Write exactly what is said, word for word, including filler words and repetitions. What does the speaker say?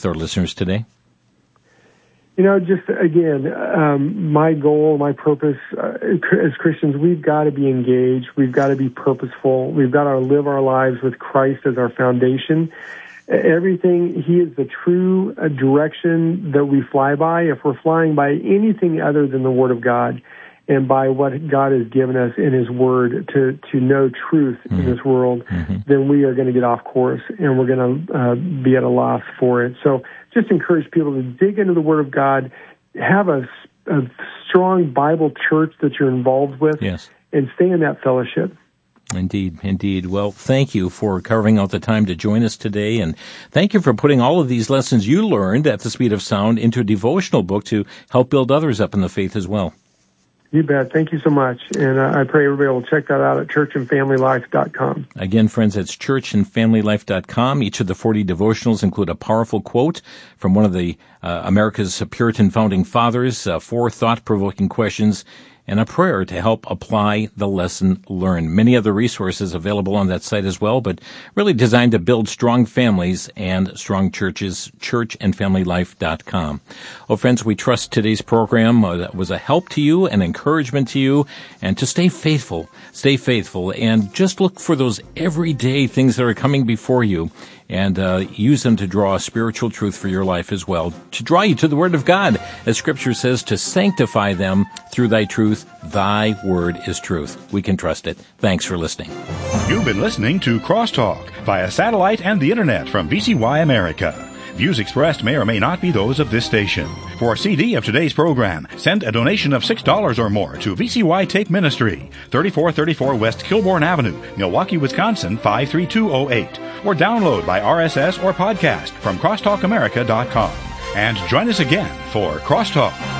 with our listeners today? You know, just again, um, my goal, my purpose uh, as Christians, we've got to be engaged. We've got to be purposeful. We've got to live our lives with Christ as our foundation. Everything, He is the true uh, direction that we fly by. If we're flying by anything other than the Word of God and by what God has given us in His Word to, to know truth mm-hmm. in this world, mm-hmm. then we are going to get off course and we're going to uh, be at a loss for it. So just encourage people to dig into the Word of God, have a, a strong Bible church that you're involved with, yes. and stay in that fellowship. Indeed, indeed. Well, thank you for carving out the time to join us today, and thank you for putting all of these lessons you learned at the Speed of Sound into a devotional book to help build others up in the faith as well. You bet. Thank you so much. And uh, I pray everybody will check that out at church and family life dot com. Again, friends, it's church and family life dot com. Each of the forty devotionals include a powerful quote from one of the uh, America's Puritan founding fathers, uh, four thought-provoking questions, and a prayer to help apply the lesson learned. Many other resources available on that site as well, but really designed to build strong families and strong churches, church and family life dot com. Well, friends, we trust today's program uh, was a help to you, an encouragement to you, and to stay faithful, stay faithful, and just look for those everyday things that are coming before you, and uh, use them to draw a spiritual truth for your life as well, to draw you to the Word of God, as Scripture says, to sanctify them through thy truth. Thy word is truth. We can trust it. Thanks for listening. You've been listening to Crosstalk via satellite and the Internet from V C Y America. Views expressed may or may not be those of this station. For a C D of today's program, send a donation of six dollars or more to V C Y Tape Ministry, thirty-four thirty-four West Kilbourne Avenue, Milwaukee, Wisconsin, five three two oh eight, or download by R S S or podcast from crosstalk america dot com. And join us again for Crosstalk.